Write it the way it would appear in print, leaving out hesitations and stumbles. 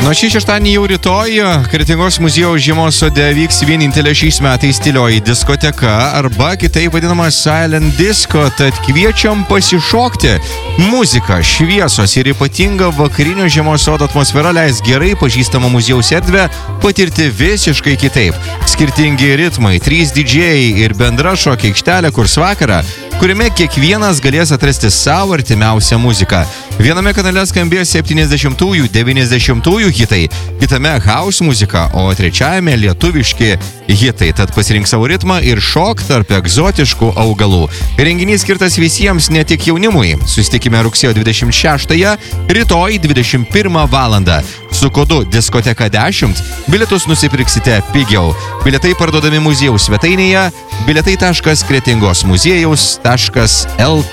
Nuo šį šeštadienį jau rytoj Kretingos muziejaus žiemos sode vyks vienintelė šiais metais tylioji diskoteka arba kitaip vadinama Silent Disco, tad kviečiam pasišokti. Muzika, šviesos ir ypatinga vakarinio žiemos sodo atmosfera leis gerai pažįstamą muziejaus erdvę patirti visiškai kitaip. Skirtingi ritmai, 3 didžėjai ir bendra šokio aikštelė kurs vakarą, kuriame kiekvienas galės atrasti savo artimiausią muziką. Viename kanale skambės 70-ųjų, 90-ųjų hitai, kitame house muzika, o trečiajame lietuviški hitai. Tad pasirink savo ritmą ir šok tarp egzotiškų augalų. Renginys skirtas visiems, ne tik jaunimui. Susitikime rugsėjo 26-ąją, rytoj 21 valandą. Su kodu diskoteka 10 bilietus nusipirksite pigiau. Bilietai parduodami muziejaus svetainėje bilietai.kretingosmuziejaus.lt